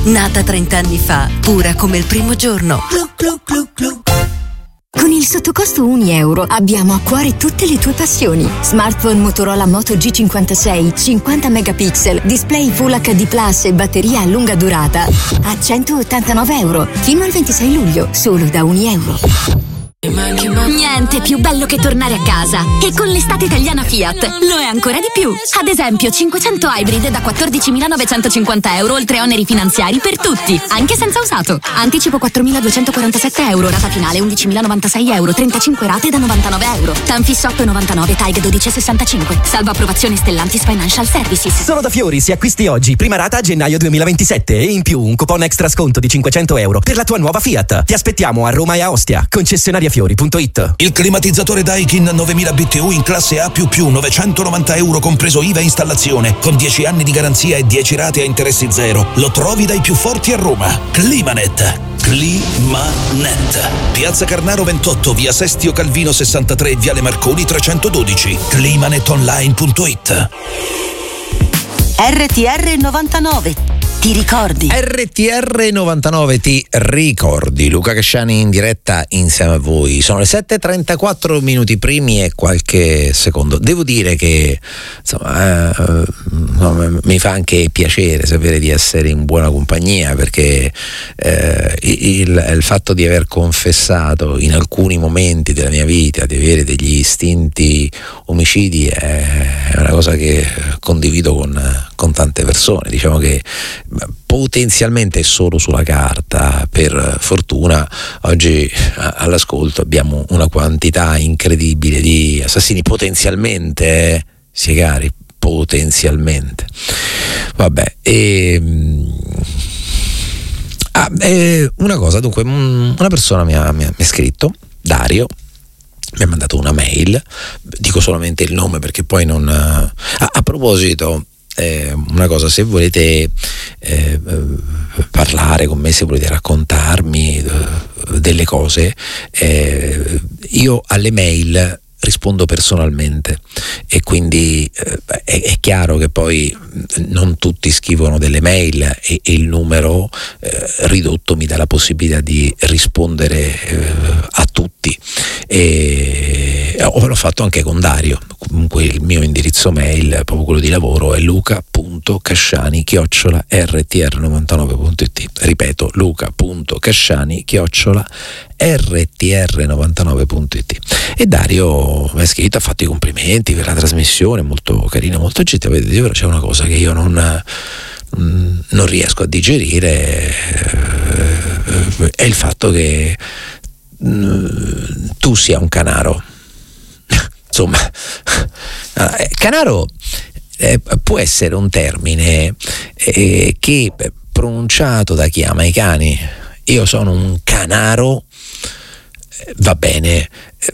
Nata 30 anni fa, pura come il primo giorno. Glu glu glu glu. Con il sottocosto €1 abbiamo a cuore tutte le tue passioni. Smartphone Motorola Moto G56, 50 megapixel, display Full HD Plus e batteria a lunga durata a €189 fino al 26 luglio, solo da €1. Niente più bello che tornare a casa. E con l'estate italiana Fiat lo è ancora di più. Ad esempio 500 Hybrid da €14.950, oltre oneri finanziari per tutti, anche senza usato. Anticipo €4.247, rata finale €11.096, 35 rate da €99. Tanfisso 8,99, TAG 12,65. Salvo approvazione Stellantis Financial Services. Solo da Fiori, se acquisti oggi, prima rata a gennaio 2027 e in più un coupon extra sconto di €500 per la tua nuova Fiat. Ti aspettiamo a Roma e a Ostia, concessionaria Fiori.it. Il climatizzatore Daikin 9000 BTU in classe A++, €990 compreso IVA e installazione, con 10 anni di garanzia e 10 rate a interessi zero. Lo trovi dai più forti a Roma. Climanet. Climanet. Piazza Carnaro 28, via Sestio Calvino 63, viale Marconi 312. Climanetonline.it. RTR 99. Ti ricordi? RTR 99 ti ricordi. Luca Casciani in diretta insieme a voi. Sono le 7:34 minuti primi e qualche secondo. Devo dire che insomma mi fa anche piacere sapere di essere in buona compagnia, perché il fatto di aver confessato in alcuni momenti della mia vita di avere degli istinti omicidi è una cosa che condivido con tante persone. Diciamo che potenzialmente solo sulla carta, per fortuna oggi all'ascolto abbiamo una quantità incredibile di assassini potenzialmente siegari, potenzialmente. Vabbè, una cosa, dunque, una persona mi ha scritto, Dario, mi ha mandato una mail, dico solamente il nome perché poi non... a proposito, una cosa, se volete parlare con me, se volete raccontarmi delle cose, io alle mail rispondo personalmente, e quindi è chiaro che poi non tutti scrivono delle mail e il numero ridotto mi dà la possibilità di rispondere a tutti, e l'ho fatto anche con Dario. Comunque il mio indirizzo mail, proprio quello di lavoro, è luca.casciani@rtr99.it. ripeto, luca.casciani@rtr99.it. e Dario mi ha scritto, ha fatto i complimenti per la trasmissione, molto carina, molto gentile. Vedete, ora c'è una cosa che io non riesco a digerire, è il fatto che tu sia un canaro. Insomma, canaro può essere un termine che, pronunciato da chi ama i cani, io sono un canaro, va bene,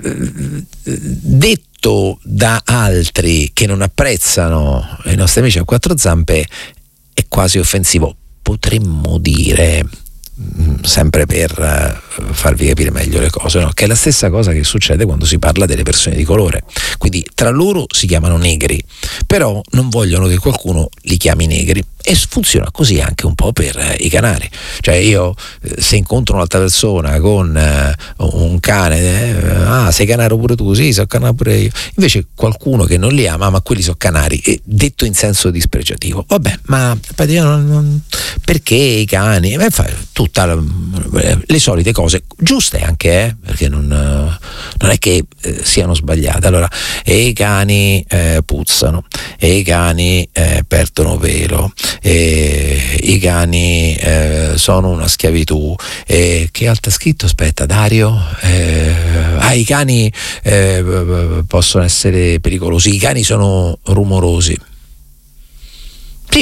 detto da altri che non apprezzano i nostri amici a quattro zampe è quasi offensivo. Potremmo dire, sempre per farvi capire meglio le cose, no? Che è la stessa cosa che succede quando si parla delle persone di colore. Quindi tra loro si chiamano negri, però non vogliono che qualcuno li chiami negri, e funziona così anche un po' per i canari. Cioè io, se incontro un'altra persona con un cane, sei canaro pure tu? Sì, sono canaro pure io. Invece qualcuno che non li ama, ma quelli sono canari, detto in senso dispregiativo. Vabbè, ma perché i cani? Tutte le solite cose giuste anche, perché non è che siano sbagliate. Allora, i cani puzzano, e i cani perdono pelo, i cani sono una schiavitù, che altro ha scritto? Aspetta, Dario, i cani possono essere pericolosi, i cani sono rumorosi. Sì,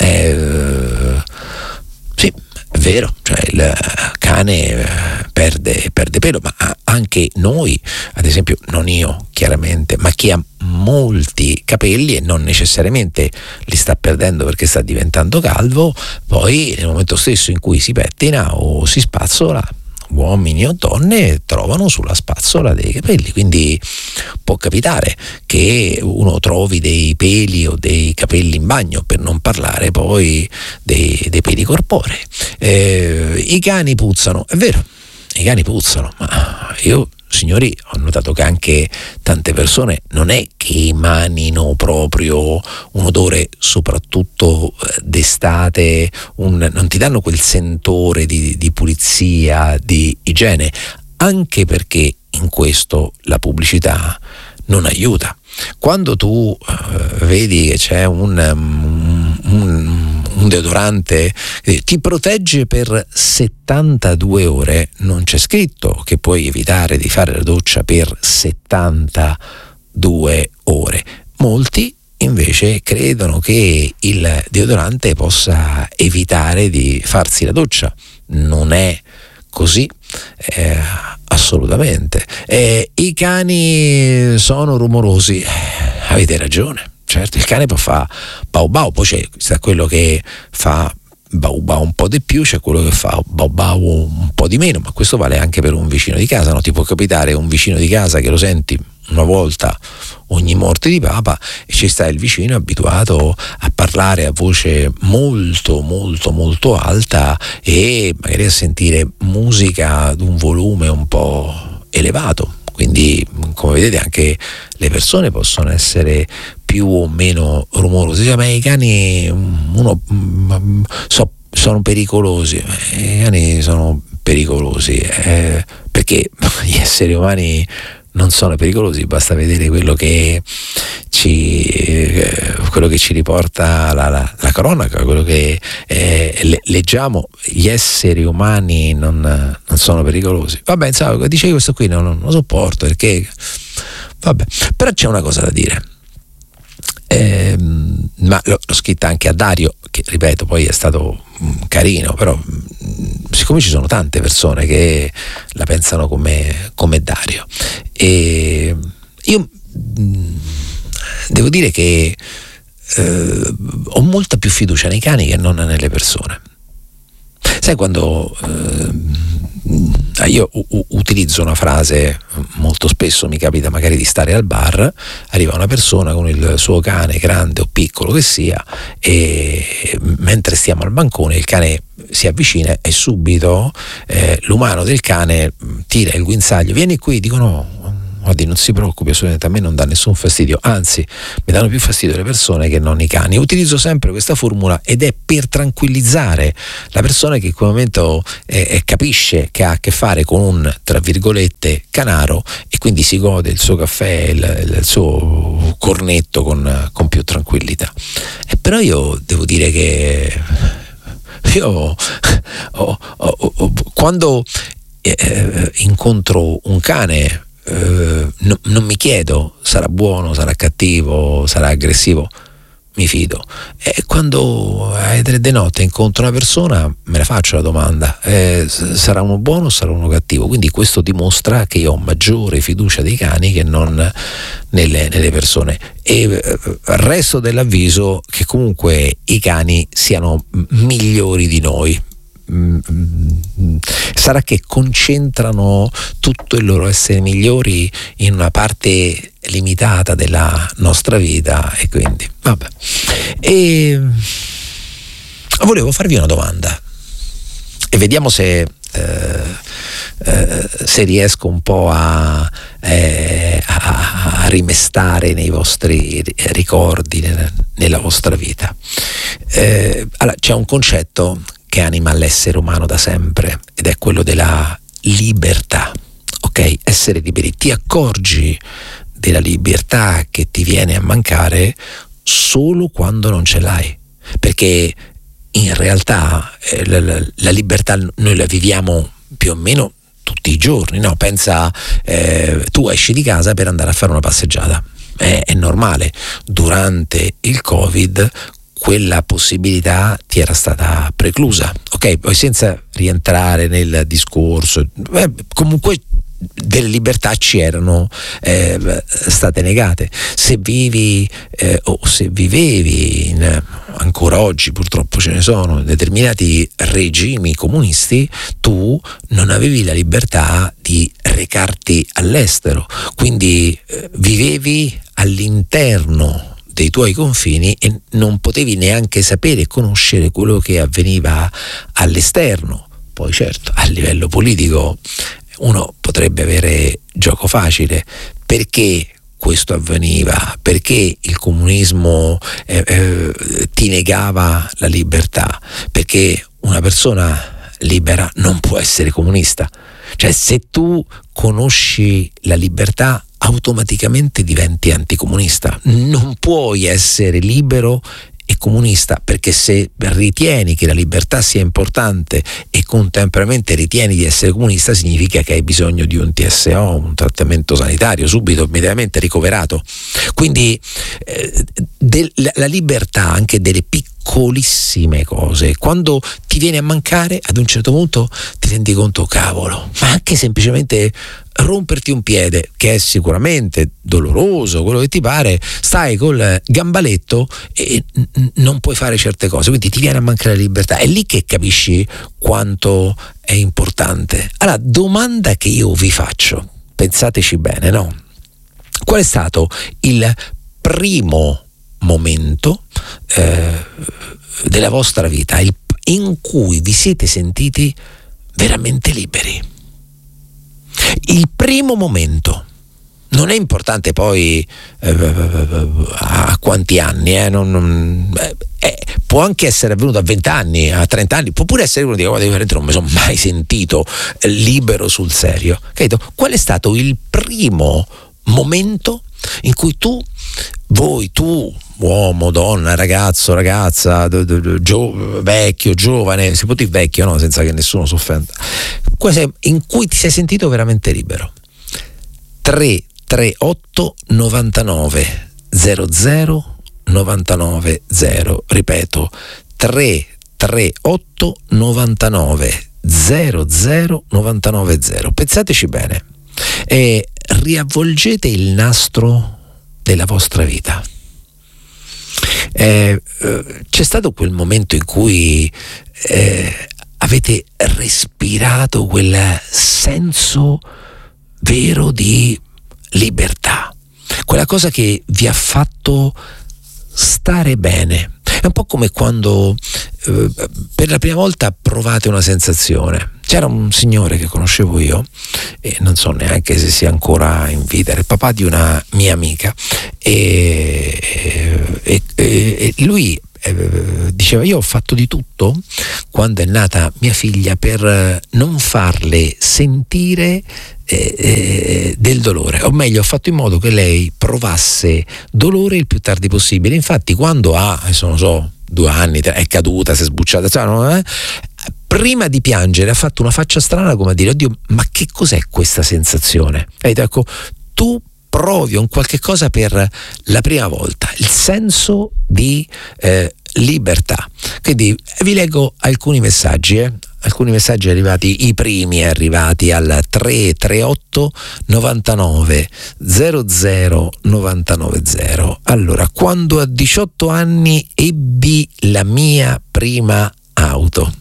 sì, è vero, cioè il cane perde pelo, ma anche noi, ad esempio, non io chiaramente, ma chi ha molti capelli e non necessariamente li sta perdendo perché sta diventando calvo, poi nel momento stesso in cui si pettina o si spazzola, uomini o donne trovano sulla spazzola dei capelli. Quindi può capitare che uno trovi dei peli o dei capelli in bagno, per non parlare poi dei peli corporei. I cani puzzano, è vero, i cani puzzano, ma io, signori, ho notato che anche tante persone non è che emanino proprio un odore, soprattutto d'estate, non ti danno quel sentore di pulizia, di igiene, anche perché in questo la pubblicità non aiuta. Quando tu vedi che c'è un deodorante ti protegge per 72 ore, non c'è scritto che puoi evitare di fare la doccia per 72 ore. Molti invece credono che il deodorante possa evitare di farsi la doccia. Non è così, assolutamente. I cani sono rumorosi, avete ragione. Certo, il cane può fare bau bau, poi c'è quello che fa bau bau un po' di più, c'è quello che fa bau bau un po' di meno, ma questo vale anche per un vicino di casa, no? Ti può capitare un vicino di casa che lo senti una volta ogni morte di papa e ci sta il vicino abituato a parlare a voce molto molto molto alta e magari a sentire musica ad un volume un po' elevato. Quindi, come vedete, anche le persone possono essere più o meno rumorosi. Ma i cani sono pericolosi. I cani sono pericolosi perché gli esseri umani non sono pericolosi, basta vedere quello che ci riporta la cronaca, quello che leggiamo. Gli esseri umani non sono pericolosi. Vabbè, insomma, dicevo, questo qui non lo sopporto perché vabbè, però c'è una cosa da dire. Ma l'ho scritta anche a Dario, che ripeto poi è stato carino, però siccome ci sono tante persone che la pensano come Dario, e io devo dire che ho molta più fiducia nei cani che non nelle persone. Sai, quando io utilizzo una frase molto spesso, mi capita magari di stare al bar, arriva una persona con il suo cane, grande o piccolo che sia, e mentre stiamo al bancone il cane si avvicina e subito l'umano del cane tira il guinzaglio, vieni qui, dico no, guardi, non si preoccupi, assolutamente, a me non dà nessun fastidio, anzi mi danno più fastidio le persone che non i cani. Utilizzo sempre questa formula ed è per tranquillizzare la persona che in quel momento capisce che ha a che fare con un, tra virgolette, canaro, e quindi si gode il suo caffè, il suo cornetto con più tranquillità. E però io devo dire che io quando incontro un cane non mi chiedo sarà buono, sarà cattivo, sarà aggressivo, mi fido. E quando alle 3 di notte incontro una persona me la faccio la domanda, sarà uno buono o sarà uno cattivo? Quindi questo dimostra che io ho maggiore fiducia dei cani che non nelle persone, e resto dell'avviso che comunque i cani siano migliori di noi. Sarà che concentrano tutto il loro essere migliori in una parte limitata della nostra vita, e quindi vabbè. E volevo farvi una domanda e vediamo se riesco un po' a rimestare nei vostri ricordi, nella vostra vita. Allora, c'è un concetto che anima l'essere umano da sempre ed è quello della libertà, ok? Essere liberi. Ti accorgi della libertà che ti viene a mancare solo quando non ce l'hai, perché in realtà la libertà noi la viviamo più o meno tutti i giorni, no? Pensa, tu esci di casa per andare a fare una passeggiata, è normale. Durante il Covid quella possibilità ti era stata preclusa, ok? Poi senza rientrare nel discorso, comunque delle libertà ci erano state negate. Se vivi o se vivevi ancora oggi purtroppo ce ne sono determinati regimi comunisti, tu non avevi la libertà di recarti all'estero, quindi vivevi all'interno dei tuoi confini e non potevi neanche sapere e conoscere quello che avveniva all'esterno. Poi certo, a livello politico uno potrebbe avere gioco facile. Perché questo avveniva? Perché il comunismo ti negava la libertà? Perché una persona libera non può essere comunista. Cioè, se tu conosci la libertà, automaticamente diventi anticomunista. Non puoi essere libero e comunista, perché se ritieni che la libertà sia importante e contemporaneamente ritieni di essere comunista, significa che hai bisogno di un TSO, un trattamento sanitario, subito, immediatamente ricoverato. Quindi la libertà anche delle piccolissime cose, quando ti viene a mancare, ad un certo punto ti rendi conto, cavolo, ma anche semplicemente romperti un piede, che è sicuramente doloroso, quello che ti pare, stai col gambaletto e non puoi fare certe cose, quindi ti viene a mancare la libertà. È lì che capisci quanto è importante. Allora, domanda che io vi faccio, pensateci bene, no? Qual è stato il primo momento della vostra vita in cui vi siete sentiti veramente liberi? Il primo momento. Non è importante poi a quanti anni, può anche essere avvenuto a 20 anni, a 30 anni, può pure essere uno di quelli che non mi sono mai sentito libero sul serio. Capito? Qual è stato il primo momento in cui tu, uomo, donna, ragazzo, ragazza, vecchio, giovane, si può dire vecchio, no? Senza che nessuno si offenda, in cui ti sei sentito veramente libero? 338 99 00 99 0, ripeto, 338 99 00 99 0. Pensateci bene e riavvolgete il nastro della vostra vita. C'è stato quel momento in cui avete respirato quel senso vero di libertà, quella cosa che vi ha fatto stare bene. È un po' come quando per la prima volta provate una sensazione. C'era un signore che conoscevo io, e non so neanche se sia ancora in vita, era il papà di una mia amica, e lui diceva: io ho fatto di tutto quando è nata mia figlia per non farle sentire del dolore, o meglio, ho fatto in modo che lei provasse dolore il più tardi possibile. Infatti quando non so, 2 anni, è caduta, si è sbucciata, prima di piangere ha fatto una faccia strana, come a dire: oddio, ma che cos'è questa sensazione? Ecco, tu provi un qualche cosa per la prima volta, il senso di libertà. Quindi vi leggo alcuni messaggi, arrivati, i primi arrivati al 338 99 00 99 0. Allora, quando a 18 anni ebbi la mia prima auto,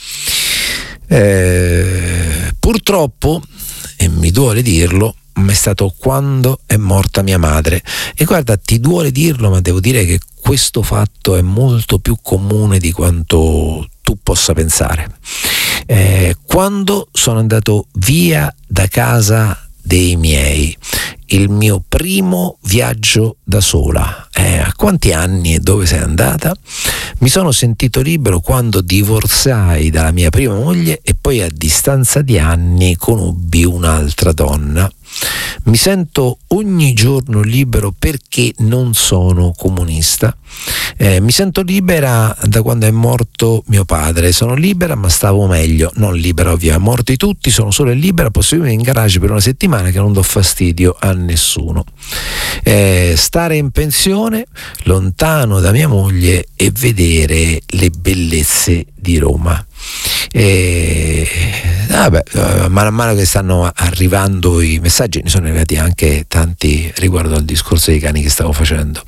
purtroppo, e mi duole dirlo, ma è stato quando è morta mia madre. E guarda, ti duole dirlo, ma devo dire che questo fatto è molto più comune di quanto tu possa pensare. Quando sono andato via da casa dei miei, il mio primo viaggio da sola, a quanti anni e dove sei andata? Mi sono sentito libero quando divorziai dalla mia prima moglie e poi a distanza di anni conobbi un'altra donna. Mi sento ogni giorno libero perché non sono comunista. Mi sento libera da quando è morto mio padre. Sono libera, ma stavo meglio. Non libera, ovvio, morti tutti, sono solo libera, posso vivere in garage per una settimana che non do fastidio a nessuno. Stare in pensione, lontano da mia moglie e vedere le bellezze di Roma. Man mano che stanno arrivando i messaggi, ne sono arrivati anche tanti riguardo al discorso dei cani che stavo facendo.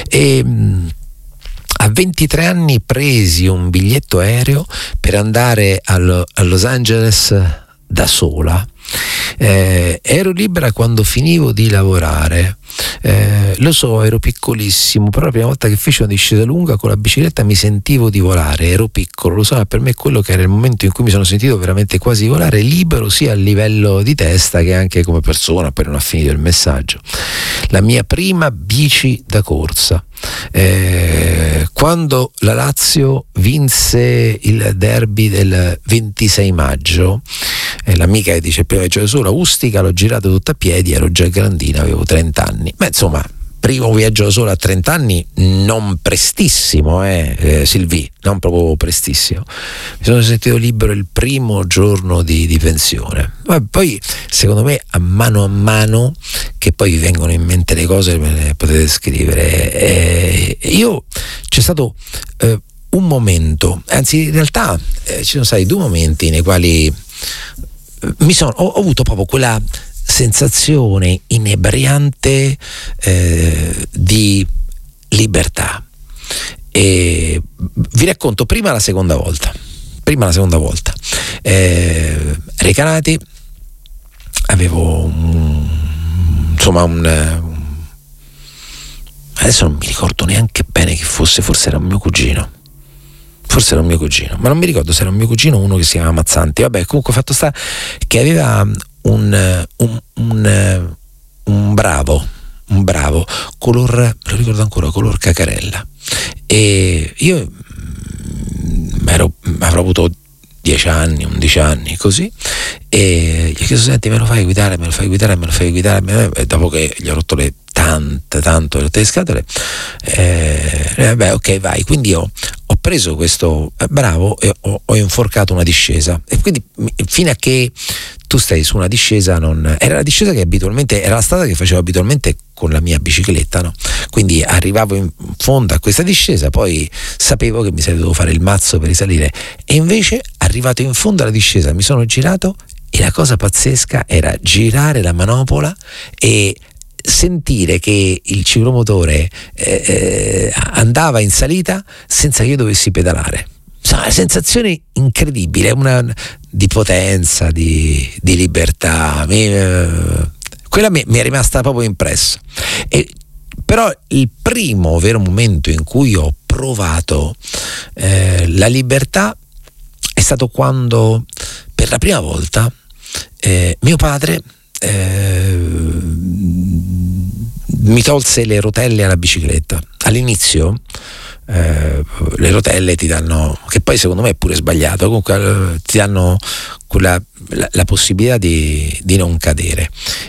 A 23 anni presi un biglietto aereo per andare a Los Angeles da sola. Ero libera quando finivo di lavorare. Lo so, ero piccolissimo, però la prima volta che feci una discesa lunga con la bicicletta mi sentivo di volare. Ero piccolo, lo so, per me quello che era il momento in cui mi sono sentito veramente quasi volare, libero sia a livello di testa che anche come persona. Poi non ha finito il messaggio. La mia prima bici da corsa, quando la Lazio vinse il derby del 26 maggio, l'amica che dice prima viaggio da sola, Ustica, l'ho girato tutto a piedi, ero già grandina, avevo 30 anni. Ma insomma, primo viaggio da sola a 30 anni, non prestissimo, Silvi, non proprio prestissimo. Mi sono sentito libero il primo giorno di pensione. Ma poi, secondo me, a mano che poi vi vengono in mente le cose, me le potete scrivere. C'è stato un momento, anzi in realtà ci sono stati 2 momenti nei quali ho avuto proprio quella sensazione inebriante di libertà. E vi racconto prima la seconda volta. Recanati, avevo adesso non mi ricordo neanche bene chi fosse, forse era un mio cugino, ma non mi ricordo se era un mio cugino o uno che si chiama Mazzanti. Vabbè, comunque fatto sta che aveva un bravo color, lo ricordo ancora, color cacarella, e io avrò avuto 10 anni, 11 anni, così, e gli ho chiesto: senti, me lo fai guidare, e dopo che gli ho rotto le tanto le scatole, ok, vai. Quindi io ho preso questo bravo e ho inforcato una discesa, e quindi fino a che tu stai su una discesa, era la discesa che abitualmente era la strada che facevo abitualmente con la mia bicicletta, no? Quindi arrivavo in fondo a questa discesa, poi sapevo che mi sarebbe dovuto fare il mazzo per risalire, e invece arrivato in fondo alla discesa mi sono girato, e la cosa pazzesca era girare la manopola e sentire che il ciclomotore andava in salita senza che io dovessi pedalare. Insomma, una sensazione incredibile, di potenza, di libertà. Quella mi è rimasta proprio impressa. Però il primo vero momento in cui ho provato la libertà è stato quando, per la prima volta, mio padre mi tolse le rotelle alla bicicletta. All'inizio le rotelle ti danno, che poi secondo me è pure sbagliato, comunque ti danno la possibilità di non cadere,